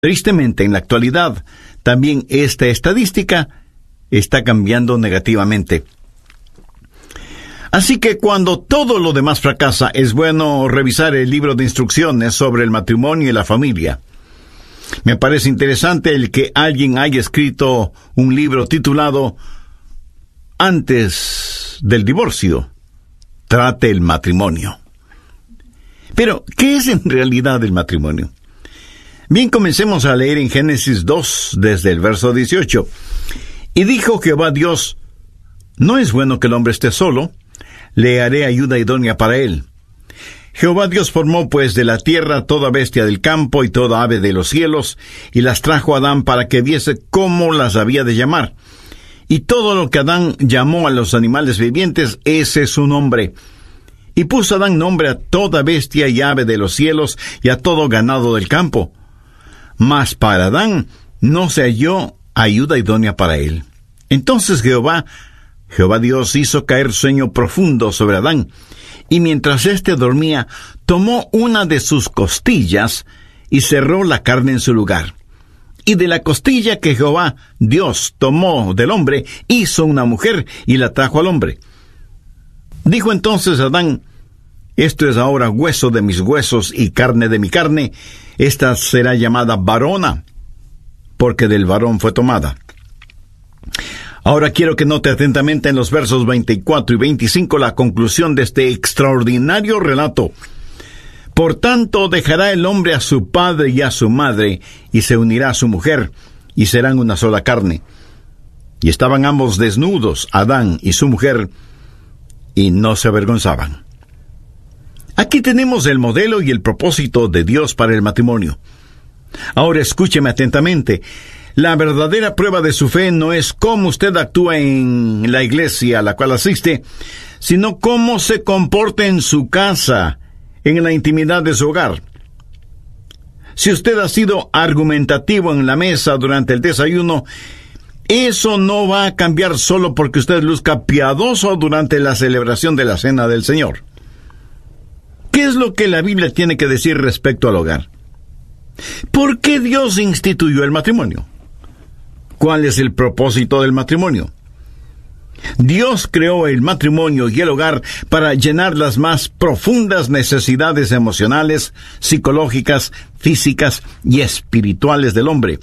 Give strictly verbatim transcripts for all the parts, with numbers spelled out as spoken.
Tristemente, en la actualidad, también esta estadística está cambiando negativamente. Así que cuando todo lo demás fracasa, es bueno revisar el libro de instrucciones sobre el matrimonio y la familia. Me parece interesante el que alguien haya escrito un libro titulado Antes del divorcio, trate el matrimonio. Pero, ¿qué es en realidad el matrimonio? Bien, comencemos a leer en Génesis dos, desde el verso dieciocho. Y dijo Jehová Dios, no es bueno que el hombre esté solo, le haré ayuda idónea para él. Jehová Dios formó pues de la tierra toda bestia del campo y toda ave de los cielos, y las trajo a Adán para que viese cómo las había de llamar. Y todo lo que Adán llamó a los animales vivientes, ese es su nombre. Y puso Adán nombre a toda bestia y ave de los cielos, y a todo ganado del campo. Mas para Adán no se halló ayuda idónea para él. Entonces Jehová, Jehová Dios hizo caer sueño profundo sobre Adán, y mientras éste dormía, tomó una de sus costillas y cerró la carne en su lugar. Y de la costilla que Jehová Dios tomó del hombre, hizo una mujer y la trajo al hombre. Dijo entonces Adán, esto es ahora hueso de mis huesos y carne de mi carne, esta será llamada varona, porque del varón fue tomada. Ahora quiero que note atentamente en los versos veinticuatro y veinticinco la conclusión de este extraordinario relato. Por tanto, dejará el hombre a su padre y a su madre, y se unirá a su mujer, y serán una sola carne. Y estaban ambos desnudos, Adán y su mujer, y no se avergonzaban. Aquí tenemos el modelo y el propósito de Dios para el matrimonio. Ahora escúcheme atentamente. La verdadera prueba de su fe no es cómo usted actúa en la iglesia a la cual asiste, sino cómo se comporta en su casa, en la intimidad de su hogar. Si usted ha sido argumentativo en la mesa durante el desayuno, eso no va a cambiar solo porque usted luzca piadoso durante la celebración de la Cena del Señor. ¿Qué es lo que la Biblia tiene que decir respecto al hogar? ¿Por qué Dios instituyó el matrimonio? ¿Cuál es el propósito del matrimonio? Dios creó el matrimonio y el hogar para llenar las más profundas necesidades emocionales, psicológicas, físicas y espirituales del hombre.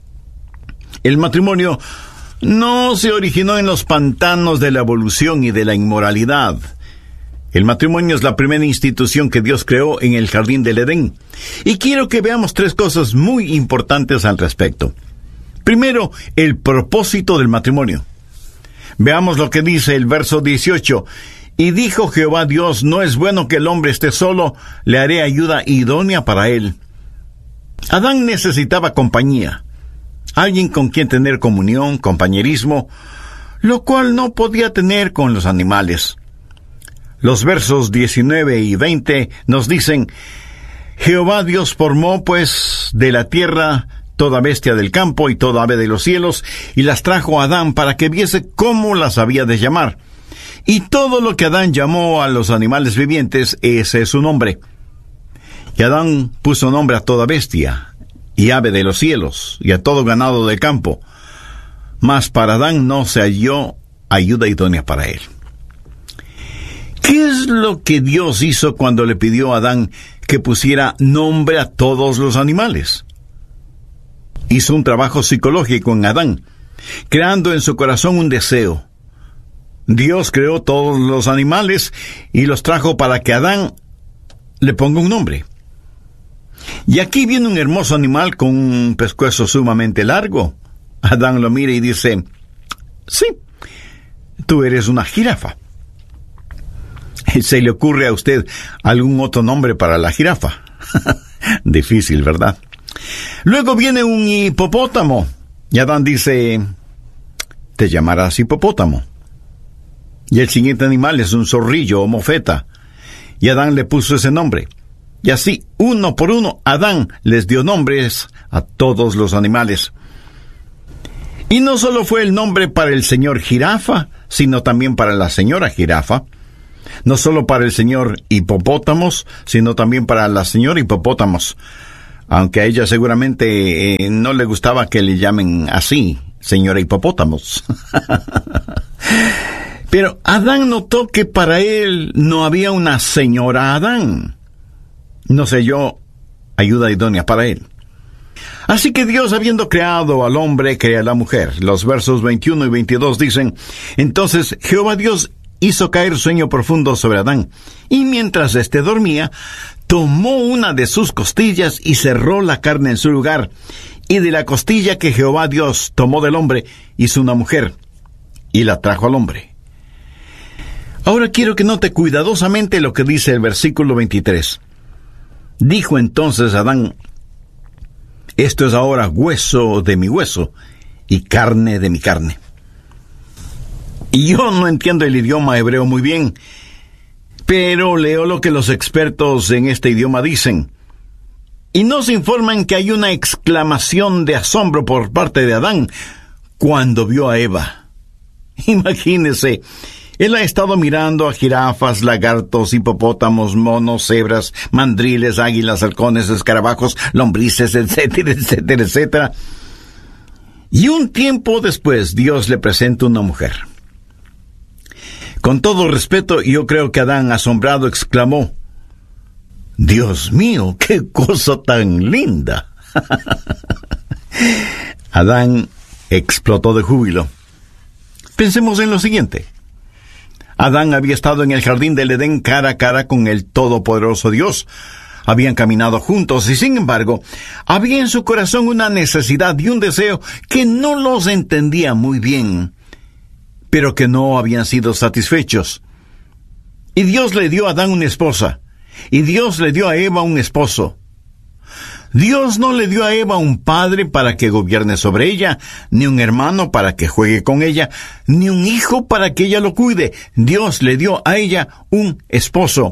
El matrimonio no se originó en los pantanos de la evolución y de la inmoralidad. El matrimonio es la primera institución que Dios creó en el jardín del Edén. Y quiero que veamos tres cosas muy importantes al respecto. Primero, el propósito del matrimonio. Veamos lo que dice el verso dieciocho. Y dijo Jehová Dios, no es bueno que el hombre esté solo, le haré ayuda idónea para él. Adán necesitaba compañía, alguien con quien tener comunión, compañerismo, lo cual no podía tener con los animales. Los versos diecinueve y veinte nos dicen, Jehová Dios formó pues de la tierra toda bestia del campo y toda ave de los cielos, y las trajo a Adán para que viese cómo las había de llamar. Y todo lo que Adán llamó a los animales vivientes, ese es su nombre. Y Adán puso nombre a toda bestia, y ave de los cielos, y a todo ganado del campo. Mas para Adán no se halló ayuda idónea para él. ¿Qué es lo que Dios hizo cuando le pidió a Adán que pusiera nombre a todos los animales? Hizo un trabajo psicológico en Adán, creando en su corazón un deseo. Dios creó todos los animales y los trajo para que Adán le ponga un nombre. Y aquí viene un hermoso animal con un pescuezo sumamente largo. Adán lo mira y dice, sí, tú eres una jirafa. ¿Se le ocurre a usted algún otro nombre para la jirafa? Difícil, ¿verdad? Luego viene un hipopótamo. Y Adán dice, te llamarás hipopótamo. Y el siguiente animal es un zorrillo o mofeta. Y Adán le puso ese nombre. Y así, uno por uno, Adán les dio nombres a todos los animales. Y no solo fue el nombre para el señor jirafa, sino también para la señora jirafa. No solo para el señor hipopótamos, sino también para la señora hipopótamos. aunque a ella seguramente eh, no le gustaba que le llamen así, señora hipopótamos. Pero Adán notó que para él no había una señora Adán. No sé yo, ayuda idónea para él. Así que Dios, habiendo creado al hombre, crea a la mujer. Los versos veintiuno y veintidós dicen: entonces Jehová Dios hizo caer sueño profundo sobre Adán, y mientras éste dormía, tomó una de sus costillas y cerró la carne en su lugar, y de la costilla que Jehová Dios tomó del hombre, hizo una mujer, y la trajo al hombre. Ahora quiero que note cuidadosamente lo que dice el versículo veintitrés. Dijo entonces Adán: esto es ahora hueso de mi hueso y carne de mi carne. Y yo no entiendo el idioma hebreo muy bien, pero leo lo que los expertos en este idioma dicen. Y nos informan que hay una exclamación de asombro por parte de Adán cuando vio a Eva. Imagínese, él ha estado mirando a jirafas, lagartos, hipopótamos, monos, cebras, mandriles, águilas, halcones, escarabajos, lombrices, etcétera, etcétera, etcétera. Y un tiempo después, Dios le presenta una mujer. Con todo respeto, yo creo que Adán, asombrado, exclamó: Dios mío, qué cosa tan linda. Adán explotó de júbilo. Pensemos en lo siguiente. Adán había estado en el jardín del Edén cara a cara con el todopoderoso Dios. Habían caminado juntos y, sin embargo, había en su corazón una necesidad y un deseo que no los entendía muy bien, pero que no habían sido satisfechos. Y Dios le dio a Adán una esposa, y Dios le dio a Eva un esposo. Dios no le dio a Eva un padre para que gobierne sobre ella, ni un hermano para que juegue con ella, ni un hijo para que ella lo cuide. Dios le dio a ella un esposo.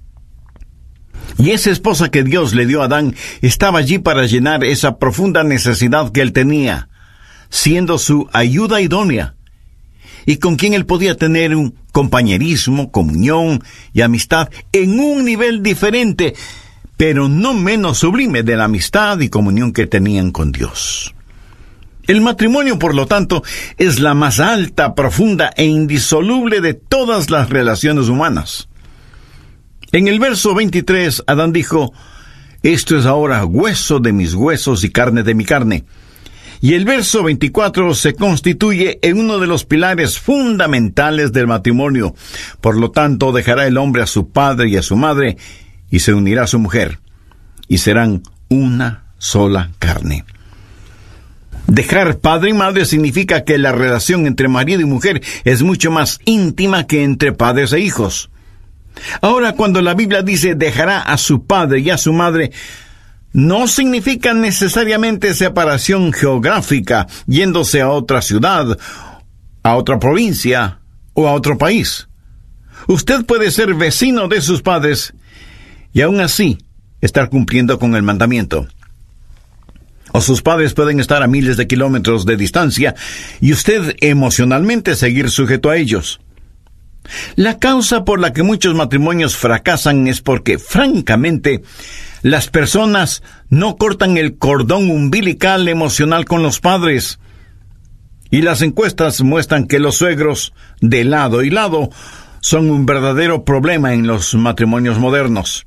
Y esa esposa que Dios le dio a Adán estaba allí para llenar esa profunda necesidad que él tenía, siendo su ayuda idónea, y con quien él podía tener un compañerismo, comunión y amistad en un nivel diferente, pero no menos sublime de la amistad y comunión que tenían con Dios. El matrimonio, por lo tanto, es la más alta, profunda e indisoluble de todas las relaciones humanas. En el verso veintitrés, Adán dijo: esto es ahora hueso de mis huesos y carne de mi carne. Y el verso veinticuatro se constituye en uno de los pilares fundamentales del matrimonio. Por lo tanto, dejará el hombre a su padre y a su madre, y se unirá a su mujer, y serán una sola carne. Dejar padre y madre significa que la relación entre marido y mujer es mucho más íntima que entre padres e hijos. Ahora, cuando la Biblia dice dejará a su padre y a su madre, no significa necesariamente separación geográfica, yéndose a otra ciudad, a otra provincia o a otro país. Usted puede ser vecino de sus padres y aún así estar cumpliendo con el mandamiento. O sus padres pueden estar a miles de kilómetros de distancia y usted emocionalmente seguir sujeto a ellos. La causa por la que muchos matrimonios fracasan es porque, francamente, las personas no cortan el cordón umbilical emocional con los padres. Y las encuestas muestran que los suegros, de lado y lado, son un verdadero problema en los matrimonios modernos.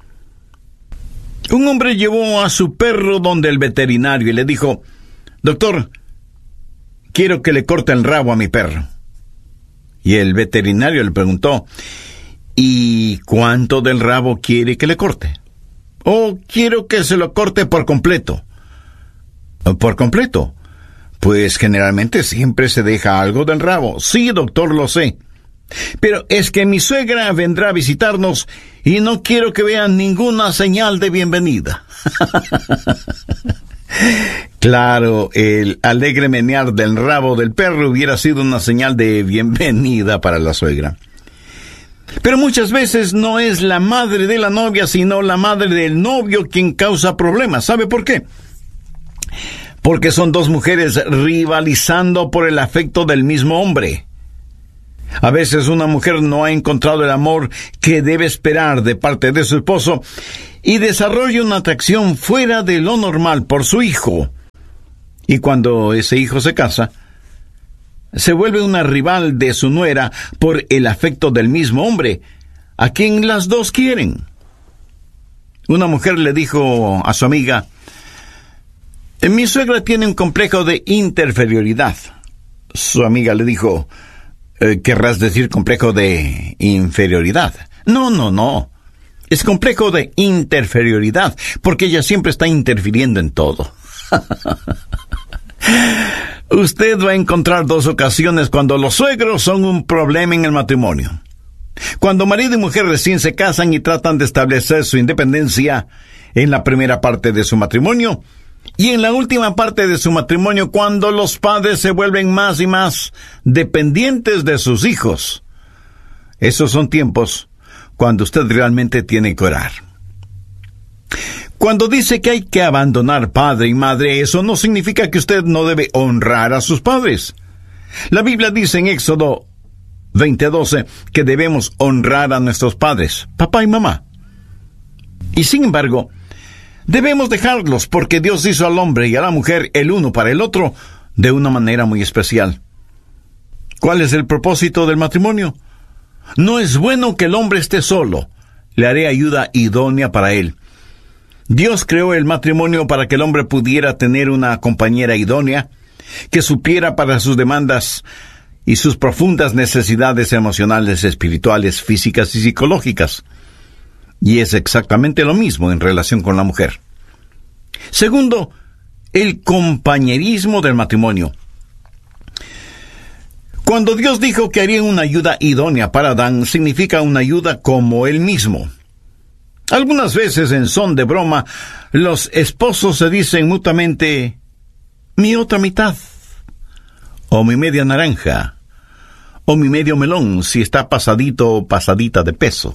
Un hombre llevó a su perro donde el veterinario y le dijo: doctor, quiero que le corte el rabo a mi perro. Y el veterinario le preguntó: ¿y cuánto del rabo quiere que le corte? ¿O quiero que se lo corte por completo? ¿Por completo? Pues generalmente siempre se deja algo del rabo. Sí, doctor, lo sé. Pero es que mi suegra vendrá a visitarnos y no quiero que vean ninguna señal de bienvenida. Claro, el alegre menear del rabo del perro hubiera sido una señal de bienvenida para la suegra. Pero muchas veces no es la madre de la novia, sino la madre del novio quien causa problemas. ¿Sabe por qué? Porque son dos mujeres rivalizando por el afecto del mismo hombre. A veces una mujer no ha encontrado el amor que debe esperar de parte de su esposo y desarrolla una atracción fuera de lo normal por su hijo. Y cuando ese hijo se casa, se vuelve una rival de su nuera por el afecto del mismo hombre, a quien las dos quieren. Una mujer le dijo a su amiga: mi suegra tiene un complejo de interferioridad. Su amiga le dijo: ¿querrás decir complejo de inferioridad? No, no, no. Es complejo de interferioridad, porque ella siempre está interfiriendo en todo. Usted va a encontrar dos ocasiones cuando los suegros son un problema en el matrimonio. Cuando marido y mujer recién se casan y tratan de establecer su independencia en la primera parte de su matrimonio, y en la última parte de su matrimonio, cuando los padres se vuelven más y más dependientes de sus hijos. Esos son tiempos cuando usted realmente tiene que orar. Cuando dice que hay que abandonar padre y madre, eso no significa que usted no debe honrar a sus padres. La Biblia dice en Éxodo veinte doce que debemos honrar a nuestros padres, papá y mamá. Y sin embargo, debemos dejarlos porque Dios hizo al hombre y a la mujer el uno para el otro de una manera muy especial. ¿Cuál es el propósito del matrimonio? No es bueno que el hombre esté solo. Le haré ayuda idónea para él. Dios creó el matrimonio para que el hombre pudiera tener una compañera idónea, que supiera para sus demandas y sus profundas necesidades emocionales, espirituales, físicas y psicológicas. Y es exactamente lo mismo en relación con la mujer. Segundo, el compañerismo del matrimonio. Cuando Dios dijo que haría una ayuda idónea para Adán, significa una ayuda como él mismo. Algunas veces, en son de broma, los esposos se dicen mutuamente: mi otra mitad, o mi media naranja, o mi medio melón, si está pasadito o pasadita de peso.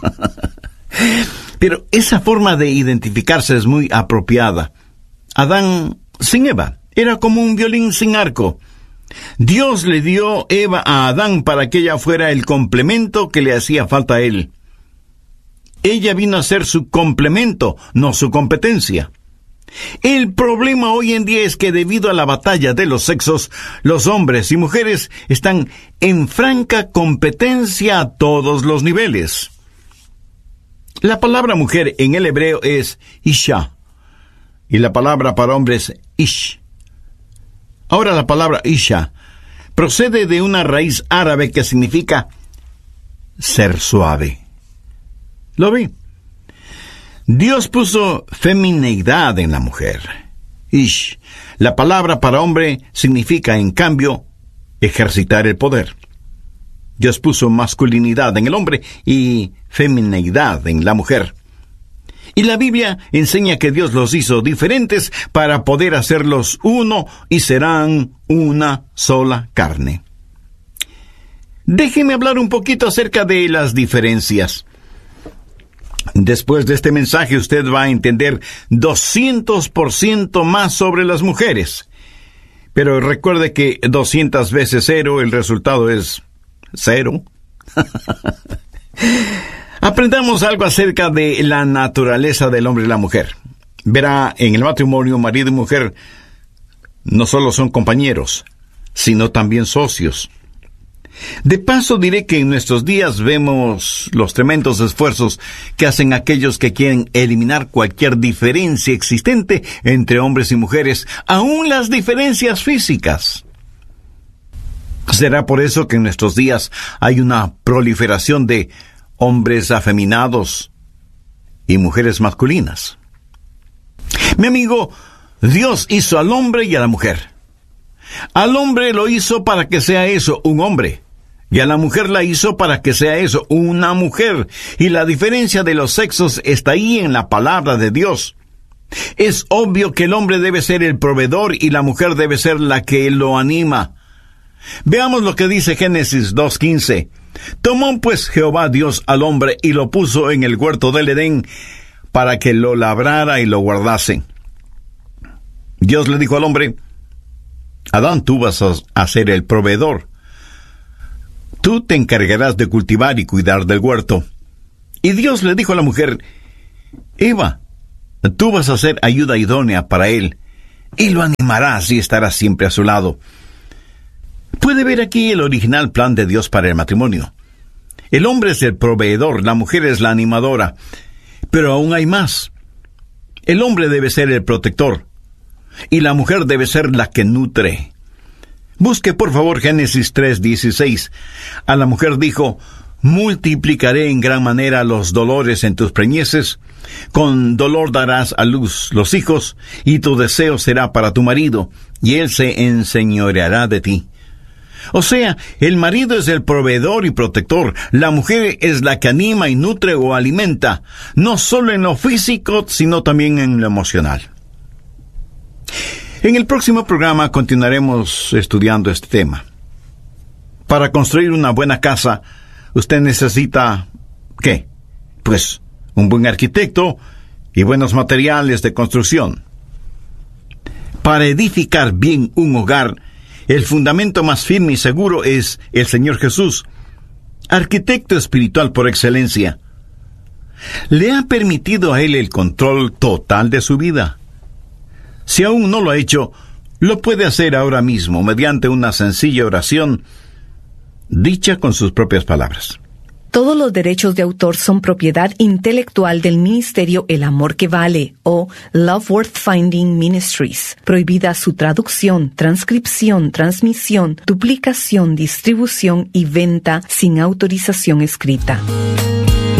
Pero esa forma de identificarse es muy apropiada. Adán sin Eva era como un violín sin arco. Dios le dio Eva a Adán para que ella fuera el complemento que le hacía falta a él. Ella vino a ser su complemento, no su competencia. El problema hoy en día es que debido a la batalla de los sexos, los hombres y mujeres están en franca competencia a todos los niveles. La palabra mujer en el hebreo es isha, y la palabra para hombres ish. Ahora, la palabra isha procede de una raíz árabe que significa ser suave. ¿Lo vi? Dios puso femineidad en la mujer. Ish. La palabra para hombre significa, en cambio, ejercitar el poder. Dios puso masculinidad en el hombre y femineidad en la mujer. Y la Biblia enseña que Dios los hizo diferentes para poder hacerlos uno y serán una sola carne. Déjeme hablar un poquito acerca de las diferencias. Después de este mensaje usted va a entender doscientos por ciento más sobre las mujeres. Pero recuerde que doscientas veces cero, el resultado es cero. Aprendamos algo acerca de la naturaleza del hombre y la mujer. Verá, en el matrimonio, marido y mujer no solo son compañeros, sino también socios. De paso diré que en nuestros días vemos los tremendos esfuerzos que hacen aquellos que quieren eliminar cualquier diferencia existente entre hombres y mujeres, aun las diferencias físicas. ¿Será por eso que en nuestros días hay una proliferación de hombres afeminados y mujeres masculinas? Mi amigo, Dios hizo al hombre y a la mujer. Al hombre lo hizo para que sea eso, un hombre. Y a la mujer la hizo para que sea eso, una mujer. Y la diferencia de los sexos está ahí en la palabra de Dios. Es obvio que el hombre debe ser el proveedor y la mujer debe ser la que lo anima. Veamos lo que dice Génesis dos quince. Tomó pues Jehová Dios al hombre y lo puso en el huerto del Edén para que lo labrara y lo guardase. Dios le dijo al hombre: Adán, tú vas a ser el proveedor. Tú te encargarás de cultivar y cuidar del huerto. Y Dios le dijo a la mujer: Eva, tú vas a ser ayuda idónea para él, y lo animarás y estarás siempre a su lado. Puede ver aquí el original plan de Dios para el matrimonio. El hombre es el proveedor, la mujer es la animadora, pero aún hay más. El hombre debe ser el protector, y la mujer debe ser la que nutre. Busque por favor Génesis tres dieciséis. A la mujer dijo: multiplicaré en gran manera los dolores en tus preñeces, con dolor darás a luz los hijos, y tu deseo será para tu marido, y él se enseñoreará de ti. O sea, el marido es el proveedor y protector, la mujer es la que anima y nutre o alimenta, no solo en lo físico, sino también en lo emocional. En el próximo programa continuaremos estudiando este tema. Para construir una buena casa, usted necesita, ¿qué? Pues un buen arquitecto y buenos materiales de construcción. Para edificar bien un hogar, el fundamento más firme y seguro es el Señor Jesús, arquitecto espiritual por excelencia. ¿Le ha permitido a Él el control total de su vida? Si aún no lo ha hecho, lo puede hacer ahora mismo mediante una sencilla oración dicha con sus propias palabras. Todos los derechos de autor son propiedad intelectual del ministerio El Amor que Vale o Love Worth Finding Ministries. Prohibida su traducción, transcripción, transmisión, duplicación, distribución y venta sin autorización escrita.